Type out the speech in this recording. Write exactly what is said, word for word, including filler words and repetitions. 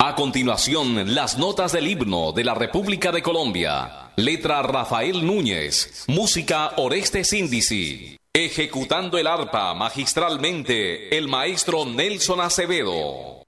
A continuación, las notas del himno de la República de Colombia. Letra Rafael Núñez. Música Orestes Índici. Ejecutando el arpa magistralmente, el maestro Nelson Acevedo.